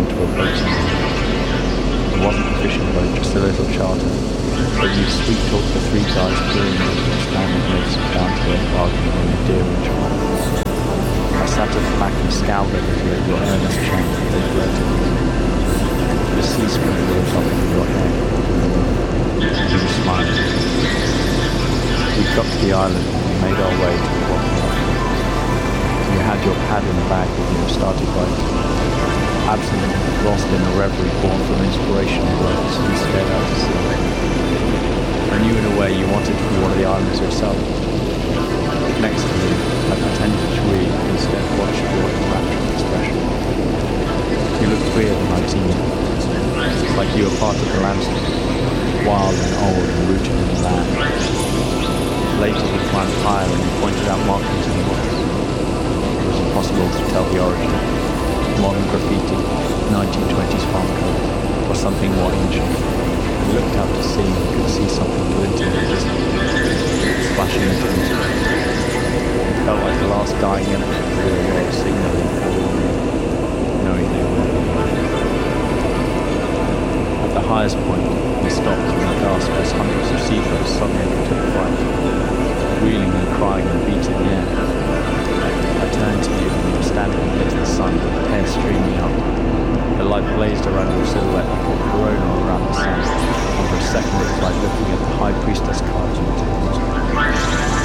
onto a boat somewhere. It wasn't a fishing boat, just a little charter, but you'd sweet-talk the three guys peering over the standing cliffs of down-to-earth arguing in a deer-inch hole. I sat at the back and scowled at you at your earnest chant that they blurted. The sea sprinkled on top of your head. You were smiling. We got to the island and we made our way to the bottom of it. You had your pad in the bag with you and started writing. Absent, lost in a reverie born from inspirational words, you stared out to sea. I knew in a way you wanted to be one of the islands yourself. Next to me, I pretended to read and instead watched your enraptured expression. You looked freer than I'd seen you. Like you were part of the landscape, wild and old and rooted in the land. Later we climbed higher and you pointed out markings in the woods. It was impossible to tell the origin. Modern graffiti, 1920s farm code, or something more ancient. We looked out to sea and could see something glinting in the distance, splashing into the sky. It felt like the last dying emperor of the real world signaling forlornly, knowing they were never alive. At the highest point, we stopped and we gasped as hundreds of seagulls suddenly took flight, wheeling and crying and beating the air. I turned to you and you were standing against the sun, hair streaming up. The light blazed around your silhouette like a corona around the sun. And for a second it was like looking at the high priestess carved in the temple.